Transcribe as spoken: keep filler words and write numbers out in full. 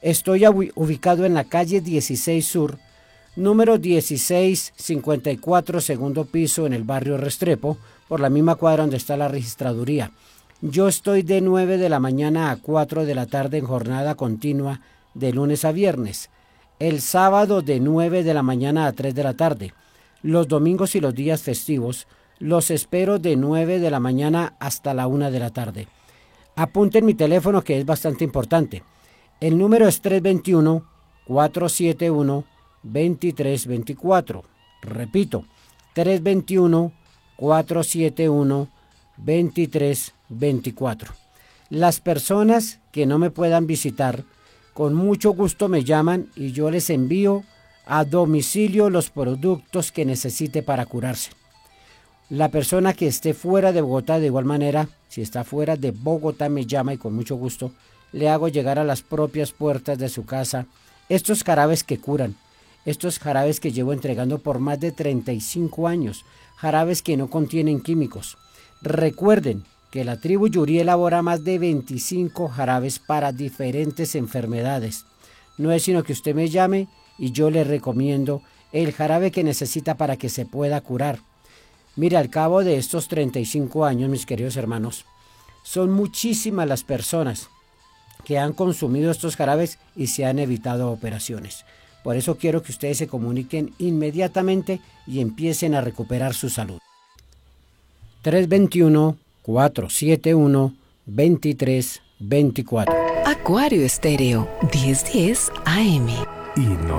Estoy ubicado en la calle dieciséis Sur, número dieciséis cincuenta y cuatro, segundo piso, en el barrio Restrepo, por la misma cuadra donde está la registraduría. Yo estoy de nueve de la mañana a cuatro de la tarde en jornada continua de lunes a viernes. El sábado de nueve de la mañana a tres de la tarde. Los domingos y los días festivos los espero de nueve de la mañana hasta la una de la tarde. Apunten mi teléfono, que es bastante importante. El número es tres dos uno, cuatro siete uno, dos tres dos cuatro. Repito, tres dos uno, cuatro siete uno, dos tres dos cuatro. Las personas que no me puedan visitar, con mucho gusto me llaman y yo les envío a domicilio los productos que necesite para curarse. La persona que esté fuera de Bogotá, de igual manera, si está fuera de Bogotá, me llama y con mucho gusto le hago llegar a las propias puertas de su casa estos jarabes que curan, estos jarabes que llevo entregando por más de treinta y cinco años, jarabes que no contienen químicos. Recuerden que la tribu Yuri elabora más de veinticinco jarabes para diferentes enfermedades. No es sino que usted me llame y yo le recomiendo el jarabe que necesita para que se pueda curar. Mire, al cabo de estos treinta y cinco años, mis queridos hermanos, son muchísimas las personas que han consumido estos jarabes y se han evitado operaciones. Por eso quiero que ustedes se comuniquen inmediatamente y empiecen a recuperar su salud. tres dos uno, cuatro siete uno, dos tres dos cuatro. Acuario Estéreo, diez diez A M. Y no